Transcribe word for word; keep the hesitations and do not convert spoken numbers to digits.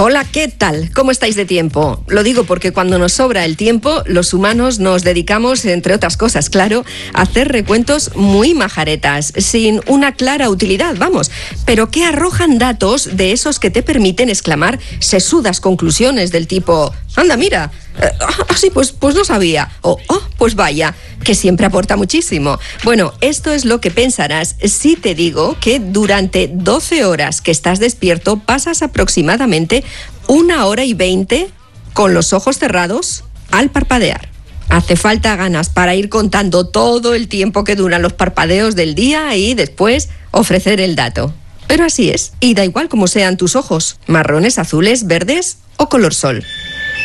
Hola, ¿qué tal? ¿Cómo estáis de tiempo? Lo digo porque cuando nos sobra el tiempo, los humanos nos dedicamos, entre otras cosas, claro, a hacer recuentos muy majaretas, sin una clara utilidad, vamos, pero que arrojan datos de esos que te permiten exclamar sesudas conclusiones del tipo, anda, mira, eh, ah, sí, pues, pues no sabía, o, oh, pues vaya, que siempre aporta muchísimo. Bueno, esto es lo que pensarás si te digo que durante doce horas que estás despierto pasas aproximadamente una hora y veinte con los ojos cerrados al parpadear. Hace falta ganas para ir contando todo el tiempo que duran los parpadeos del día y después ofrecer el dato. Pero así es, y da igual cómo sean tus ojos, marrones, azules, verdes o color sol.